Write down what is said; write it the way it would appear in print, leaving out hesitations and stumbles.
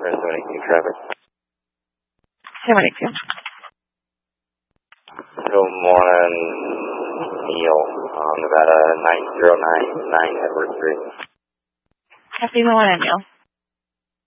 782 traffic. 782. Good morning, Neil, Nevada 909 Edward Street. Happy morning, Neil.